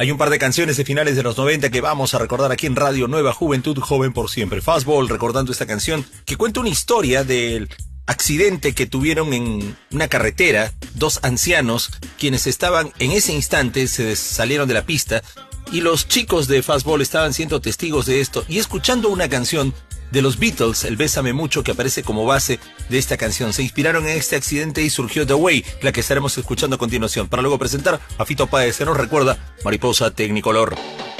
Hay un par de canciones de finales de los 90 que vamos a recordar aquí en Radio Nueva Juventud, joven por siempre. Fastball, recordando esta canción que cuenta una historia del accidente que tuvieron en una carretera, dos ancianos quienes estaban en ese instante, se salieron de la pista y los chicos de Fastball estaban siendo testigos de esto y escuchando una canción de los Beatles, el Bésame Mucho, que aparece como base de esta canción. Se inspiraron en este accidente y surgió The Way, la que estaremos escuchando a continuación, para luego presentar a Fito Páez, se nos recuerda Mariposa Tecnicolor.